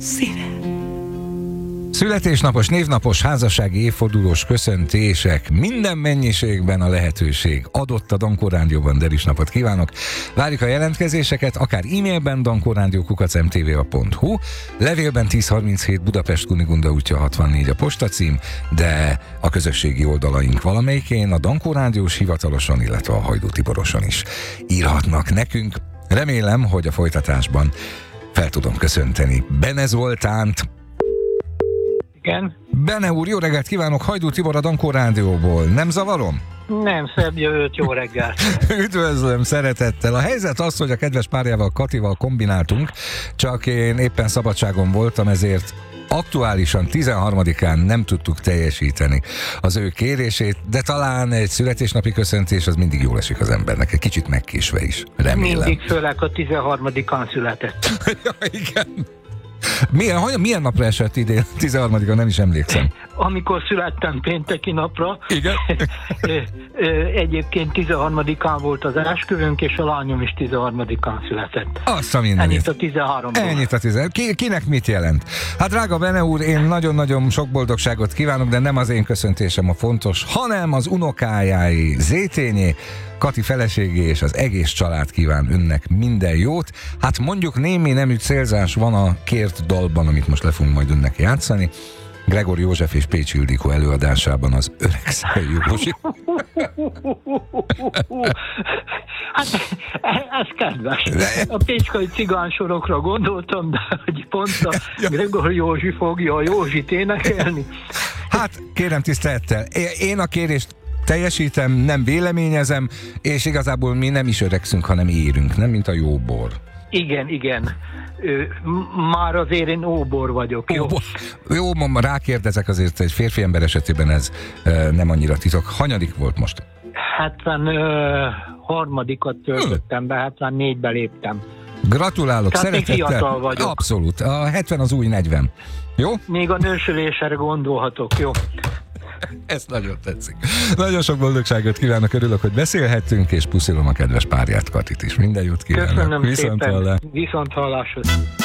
Születésnapos, névnapos, házassági évfordulós köszöntések minden mennyiségben a lehetőség adott a Dankó Rádióban. Deris napot kívánok! Várjuk a jelentkezéseket, akár e-mailben dankorádió@mtva.hu, levélben 1037 Budapest Kunigunda útja 64 a postacím, de a közösségi oldalaink valamelyikén, a Dankó Rádiós hivatalosan, illetve a Hajdú Tiboroson is írhatnak nekünk. Remélem, hogy a folytatásban fel tudom köszönteni Bene Zoltánt. Igen. Bene úr, jó reggelt kívánok, Hajdú Tibor a Dankó Rádióból. Nem zavarom? Nem, szebb jövőt, jó reggelt. Üdvözlöm, szeretettel. A helyzet az, hogy a kedves párjával, Katival kombináltunk, csak én éppen szabadságon voltam, ezért aktuálisan 13-án nem tudtuk teljesíteni az ő kérését, de talán egy születésnapi köszöntés az mindig jól esik az embernek, egy kicsit megkésve is, remélem. Mindig, főleg a 13-án született. Ja, igen. Milyen napra esett idén? 13-a, nem is emlékszem. Amikor születtem pénteki napra. Igen. Egyébként 13-án volt az esküvőnk, és a lányom is 13-án született. Azt a mindenit. Ennyit a 13-ból. Ennyit a 13. Kinek mit jelent? Hát drága Bene úr, én nagyon-nagyon sok boldogságot kívánok, de nem az én köszöntésem a fontos, hanem az unokájái, Zétényé, Kati feleségé és az egész család kíván önnek minden jót. Hát mondjuk némi nemű célzás van a kért dalban, amit most le fogunk majd önnek játszani. Gregor József és Pécsi Ildikó előadásában az Öregszel Józsi. Hát ez kedves. A pécskai cigánysorokra gondoltam, de hogy pont a Gregor Józsi fogja a Józsit énekelni. Hát kérem tisztelettel, én a kérést teljesítem, nem véleményezem, és igazából mi nem is öregszünk, hanem érünk, nem mint a jó bor. Igen. Már azért én óbor vagyok, jó? Jó, rákérdezek, azért egy férfi ember esetében ez nem annyira titok. Hanyadik volt most? 73-at töltöttem be, 74-be léptem. Gratulálok, tehát szeretettel. még fiatal vagyok. Abszolút, a 70 az új 40. Jó? Még a nősülésre gondolhatok, jó? Ez nagyon tetszik. Nagyon sok boldogságot kívánok, örülök, hogy beszélhettünk, és puszilom a kedves párját, Katit is. Minden jót kívánok. Köszönöm Viszont szépen. hallás. Viszont halláshoz.